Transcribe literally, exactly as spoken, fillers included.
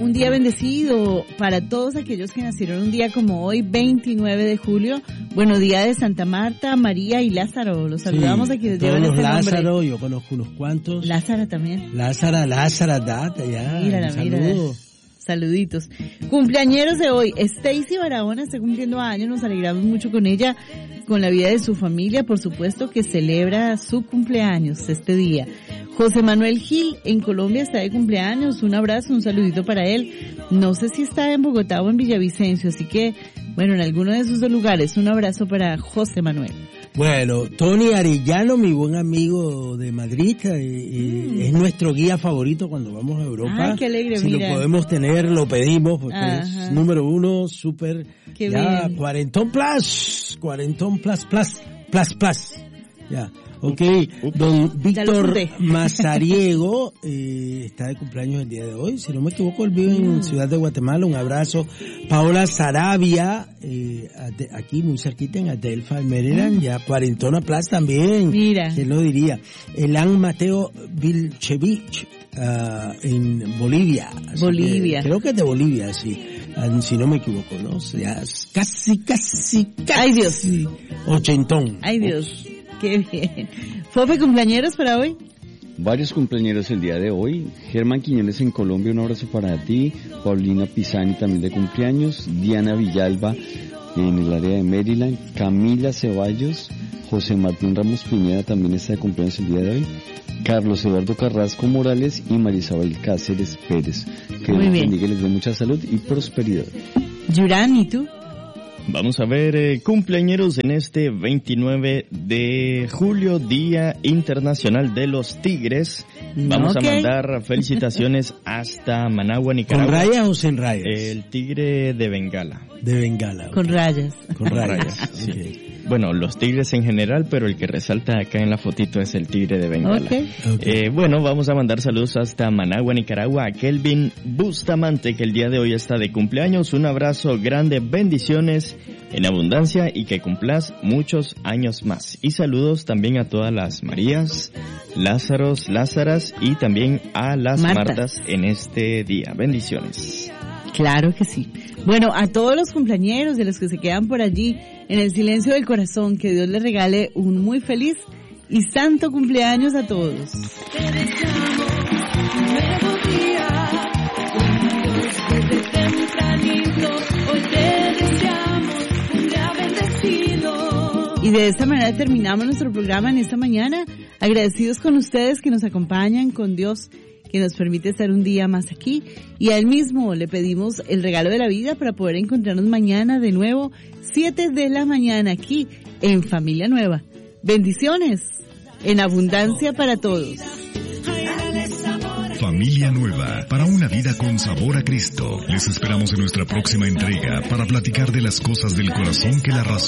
un día bendecido para todos aquellos que nacieron un día como hoy, veintinueve de julio. Bueno, día de Santa Marta, María y Lázaro. Los saludamos sí, a quienes todos llevan los este Lázaro, nombre. yo conozco unos cuantos. Lázara también. Lázara, Lázara, data, ya. Mírala, un saludo. mírala. Saluditos. Cumpleañeros de hoy. Stacy Barahona está cumpliendo años. Nos alegramos mucho con ella, con la vida de su familia, por supuesto, que celebra su cumpleaños este día. José Manuel Gil en Colombia está de cumpleaños. Un abrazo, un saludito para él. No sé si está en Bogotá o en Villavicencio, así que, bueno, en alguno de esos dos lugares. Un abrazo para José Manuel. Bueno, Tony Arellano, mi buen amigo de Madrid, eh, eh, mm. es nuestro guía favorito cuando vamos a Europa. Ay, qué alegre, si mira. lo podemos tener, lo pedimos, porque Ajá. es número uno, súper, qué ya, bien. cuarentón plus, cuarentón plus, plus, plus, plus, ya. Ok, don Víctor Mazariego eh, está de cumpleaños el día de hoy, si no me equivoco, él vive en Ciudad de Guatemala, un abrazo. Paola Sarabia, eh, aquí muy cerquita en Adelphi, Maryland, ya cuarentona plus también. Mira. ¿Quién lo diría? Elan Mateo Vilchevich, uh, en Bolivia. Bolivia. Que, creo que es de Bolivia, sí. Si no me equivoco, ¿no? O sea, casi, casi, casi. Ay, Dios. Ochentón. Ay, Dios. Qué bien. Fofe, ¿cumpleañeros para hoy? Varios cumpleañeros el día de hoy. Germán Quiñones en Colombia, un abrazo para ti. Paulina Pisani también de cumpleaños. Diana Villalba en el área de Maryland. Camila Ceballos. José Martín Ramos Piñeda también está de cumpleaños el día de hoy. Carlos Eduardo Carrasco Morales y Marisabel Cáceres Pérez. Que Muy Dios bien. bendiga y les dé mucha salud y prosperidad. Yurán, ¿y tú? Vamos a ver eh, cumpleañeros en este veintinueve de julio, Día Internacional de los Tigres. Vamos Okay. a mandar felicitaciones hasta Managua, Nicaragua. ¿Con rayas o sin rayas? El tigre de Bengala. De Bengala. Con okay. rayas. Con rayas. Sí. Okay. Bueno, los tigres en general, pero el que resalta acá en la fotito es el tigre de Bengala. Okay. Okay. Eh, bueno, vamos a mandar saludos hasta Managua, Nicaragua, a Kelvin Bustamante, que el día de hoy está de cumpleaños. Un abrazo grande, bendiciones en abundancia y que cumplas muchos años más. Y saludos también a todas las Marías, Lázaros, Lázaras y también a las Martas. Martas en este día. Bendiciones. Claro que sí. Bueno, a todos los cumpleañeros de los que se quedan por allí en el silencio del corazón, que Dios les regale un muy feliz y santo cumpleaños a todos. Te deseamos un nuevo día, con Dios desde tempranito, hoy te deseamos un día bendecido. Y de esta manera terminamos nuestro programa en esta mañana, agradecidos con ustedes que nos acompañan, con Dios que nos permite estar un día más aquí, y a Él mismo le pedimos el regalo de la vida para poder encontrarnos mañana de nuevo, siete de la mañana aquí en Familia Nueva. Bendiciones en abundancia para todos. Familia Nueva, para una vida con sabor a Cristo. Les esperamos en nuestra próxima entrega para platicar de las cosas del corazón que la razón